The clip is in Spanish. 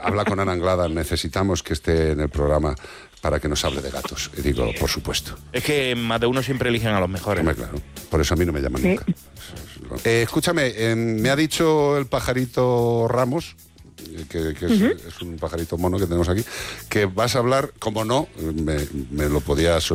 habla con Ana Anglada, necesitamos que esté en el programa para que nos hable de gatos. Y digo, por supuesto. Es que más de uno siempre eligen a los mejores. Hombre, claro, por eso a mí no me llaman nunca. Escúchame, me ha dicho el pajarito Ramos, que es un pajarito mono que tenemos aquí, que vas a hablar, como no, me lo podía